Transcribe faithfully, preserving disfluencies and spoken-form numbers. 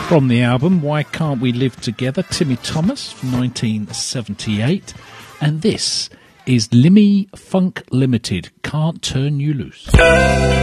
From the album Why Can't We Live Together, Timmy Thomas from nineteen seventy-eight. And this is Limmy Funk Limited, Can't Turn You Loose.